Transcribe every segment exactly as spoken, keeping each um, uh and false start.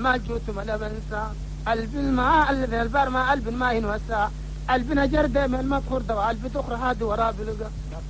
المال جوت ولا بنسى قلب الماء قلب البر ما قلب الماء ينوسع قلبنا جردة من المذكور دوا قلب تخرى هادي ورا بلقى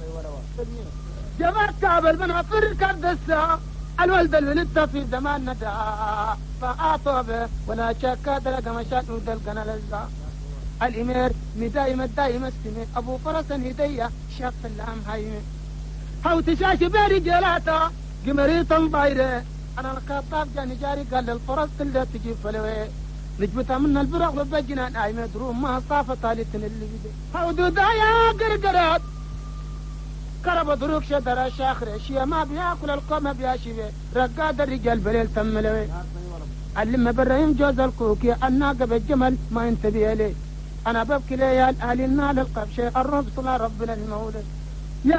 جمعت كابل من غفر كرد الساعة الولد الولد في زمان ندى فأعطوا به ولا شكا دلق مشات ودلقنا للزا الإمير مدايم الدايم استمي أبو فرس هدية شاف اللهم هايمي هاو تشاشي بيري جلاتا قمريطا ضايرة أنا الخطاب جاني جاري قال للفرس اللي تجيب فلوي نجبتها من البرق وبجنا نايمة دروم ما صافة طالتن اللي بدي هاو دودا يا قرقرات كرب دروك شدر شاخر شيا ما بياكل القوم بياشي رقاد الرجال بليل تملوي علم برهم جوز الكوكي الناقة بالجمل ما ينتبه لي أنا ببكي ليال أهلي النال القبشة الرب صلى ربنا المولد يا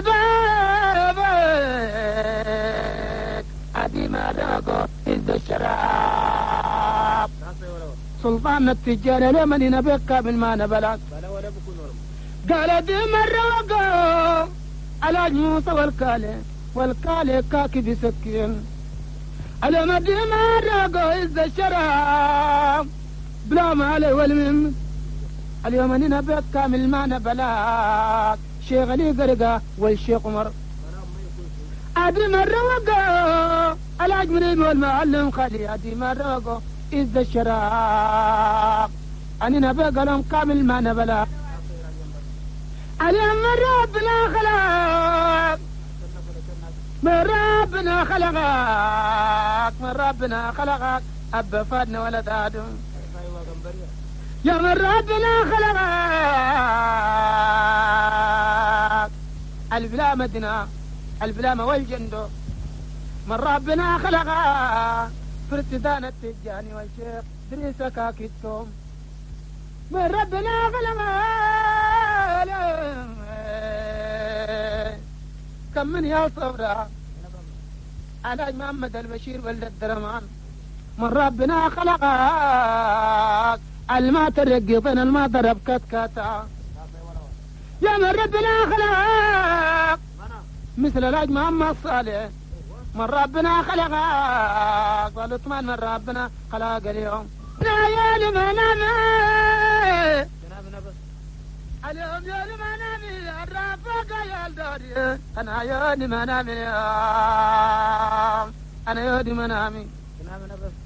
لنبابك أدي ما لاقو إذ الشراب سلطان التجارة لمن ينبك من ما نبلك قال دي مرة وقو علاج موسى والكالي والكالي كاكي بسكين على مدي مرة وقو إذ الشراب بلا مالي والمن اليوم أننا بيت كامل ما نبلاك شيخ علي قرقة والشيخ عمر أدي مرة وقو العج مريم والمعلم خالي أدي مرة وقو إذ الشراب أننا بيت لهم كامل ما نبلاك اليوم من ربنا خلق من ربنا خلقك من ربنا خلقك أب فادنا ولد آدم يا من ربنا خلقك البلا مدنا البلا والجندو من ربنا خلقك فرتدان التجاني والشيخ دريسك اكيدكم من ربنا خلقك كم من يا صبرا على محمد البشير ولد الدرمان من ربنا خلقك الما ترقطن الما ضرب كتكاتا يا من ربنا خلق مثل الحاج محمد الصالح من ربنا خلقك والعثمان من ربنا خلق اليوم لا يا لمنامي اليوم يا لمنامي الرافق يا الداري انا يا لمنامي انا يا لمنامي